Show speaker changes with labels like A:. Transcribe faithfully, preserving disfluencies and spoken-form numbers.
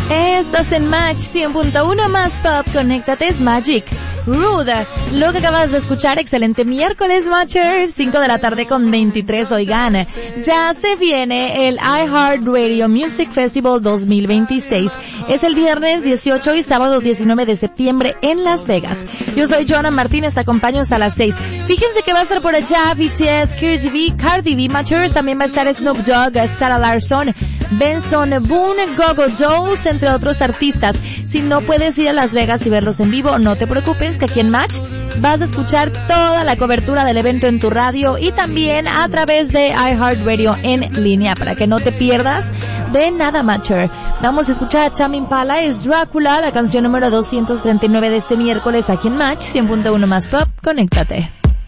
A: Estás en Match cien punto uno más Pop, conéctate, es Magic. Rude, lo que acabas de escuchar, excelente miércoles, Matchers, cinco de la tarde con veintitrés, oigan, ya se viene el iHeartRadio Music Festival dos mil veintiséis, es el viernes dieciocho y sábado diecinueve de septiembre en Las Vegas. Yo soy Joana Martínez, te acompaño hasta las seis. Fíjense que va a estar por allá B T S, Cardi B, Cardi B, Matchers, también va a estar Snoop Dogg, Sarah Larson, Benson Boone, Gogo Dolls, entre otros artistas. Si no puedes ir a Las Vegas y verlos en vivo, no te preocupes, que aquí en Match vas a escuchar toda la cobertura del evento en tu radio y también a través de iHeartRadio en línea, para que no te pierdas de nada, Matcher. Vamos a escuchar a Tame Impala, es Drácula, la canción número doscientos treinta y nueve de este miércoles aquí en Match cien punto uno más Pop, conéctate.